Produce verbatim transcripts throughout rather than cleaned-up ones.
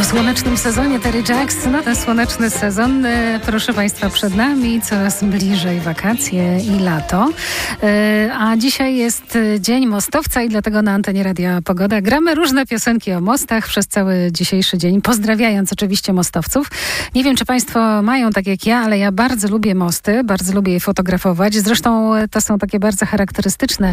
słonecznym sezonie Terry Jacks. No ten słoneczny sezon, proszę Państwa, przed nami, coraz bliżej wakacje i lato. A dzisiaj jest Dzień Mostowca i dlatego na antenie Radia Pogoda gramy różne piosenki o mostach przez cały dzisiejszy dzień, pozdrawiając oczywiście mostowców. Nie wiem, czy Państwo mają tak jak ja, ale ja bardzo lubię mosty, bardzo lubię je fotografować. Zresztą to są takie bardzo charakterystyczne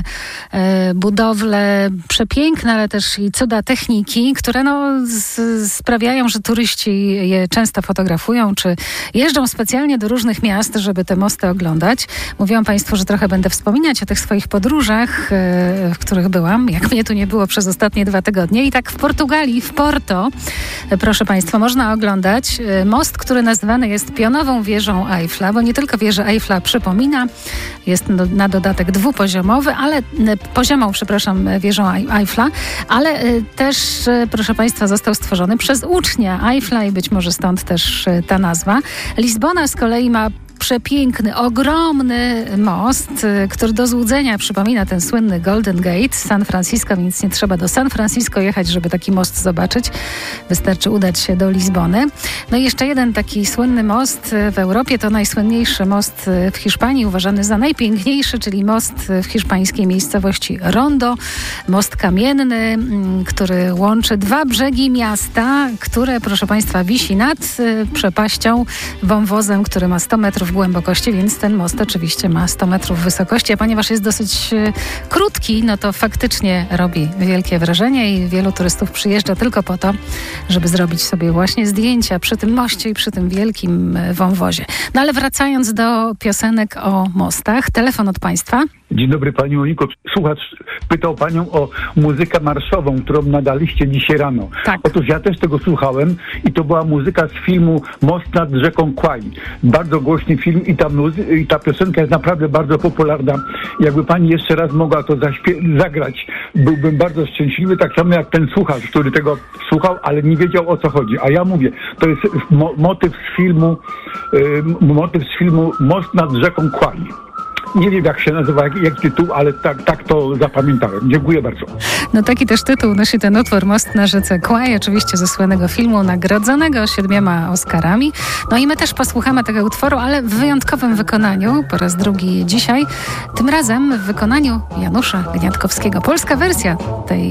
budowle, przepiękne, ale też i cuda techniki, które no z, sprawiają, że turyści je często fotografują, czy jeżdżą specjalnie do różnych miast, żeby te mosty oglądać. Mówiłam Państwu, że trochę będę wspominać o tych swoich podróżach, w których byłam, jak mnie tu nie było przez ostatnie dwa tygodnie. I tak w Portugalii, w Porto, proszę Państwa, można oglądać most, który nazywany jest pionową wieżą Eiffla, bo nie tylko wieża Eiffla przypomina, jest na dodatek dwupoziomowy, ale poziomą, przepraszam, wieżą Eiffla, ale też, proszę Państwa, został stworzony przez ucznia Eiffla i być może stąd też ta nazwa. Lizbona z kolei ma przepiękny, ogromny most, który do złudzenia przypomina ten słynny Golden Gate z San Francisco, więc nie trzeba do San Francisco jechać, żeby taki most zobaczyć. Wystarczy udać się do Lizbony. No i jeszcze jeden taki słynny most w Europie, to najsłynniejszy most w Hiszpanii, uważany za najpiękniejszy, czyli most w hiszpańskiej miejscowości Rondo. Most kamienny, który łączy dwa brzegi miasta, które, proszę Państwa, wisi nad przepaścią, wąwozem, który ma sto metrów głębokości, więc ten most oczywiście ma sto metrów wysokości, a ponieważ jest dosyć e, krótki, no to faktycznie robi wielkie wrażenie i wielu turystów przyjeżdża tylko po to, żeby zrobić sobie właśnie zdjęcia przy tym moście i przy tym wielkim e, wąwozie. No ale wracając do piosenek o mostach, telefon od Państwa. Dzień dobry Pani Moniko. Słuchacz pytał Panią o muzykę marszową, którą nadaliście dzisiaj rano. Tak. Otóż ja też tego słuchałem i to była muzyka z filmu Most nad rzeką Kwaj. Bardzo głośny film i ta, muzy- i ta piosenka jest naprawdę bardzo popularna. Jakby Pani jeszcze raz mogła to zaśpie- zagrać, byłbym bardzo szczęśliwy, tak samo jak ten słuchacz, który tego słuchał, ale nie wiedział, o co chodzi. A ja mówię, to jest mo- motyw z filmu y- motyw z filmu Most nad rzeką Kwaj. Nie wiem, jak się nazywa, jak, jak tytuł, ale tak, tak to zapamiętałem. Dziękuję bardzo. No taki też tytuł nosi ten utwór Most na rzece Kwaj, oczywiście ze słynnego filmu nagrodzonego siedmioma Oscarami. No i my też posłuchamy tego utworu, ale w wyjątkowym wykonaniu, po raz drugi dzisiaj, tym razem w wykonaniu Janusza Gniatkowskiego. Polska wersja tej